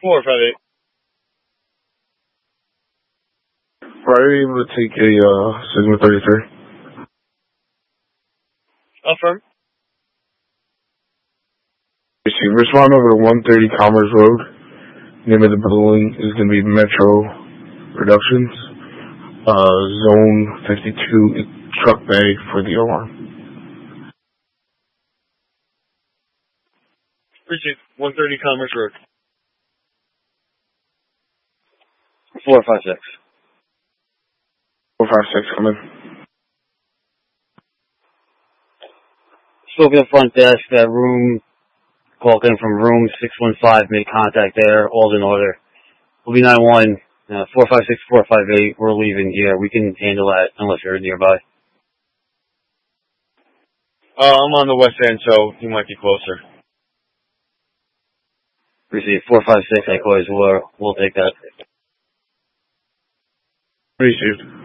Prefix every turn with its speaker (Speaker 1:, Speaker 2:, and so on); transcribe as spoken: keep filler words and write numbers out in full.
Speaker 1: four five eight.
Speaker 2: Are you able to take a uh, Sigma thirty-three?
Speaker 1: Affirm.
Speaker 2: Receive. Respond over to one thirty Commerce Road. Name of the building is going to be Metro Productions. Uh, Zone fifty-two, truck bay for the alarm.
Speaker 1: Receive. one thirty Commerce Road.
Speaker 3: four five six.
Speaker 2: four five six, come in.
Speaker 3: Spoken front desk, that room, call in from room six one five, made contact there, all's in order. We'll be nine one, uh, four five six, four five eight, we're leaving here. We can handle that unless you're nearby.
Speaker 1: Uh, I'm on the west end, so you might be closer.
Speaker 3: Receive. four five six, I call you, we'll, we'll take that.
Speaker 2: Received.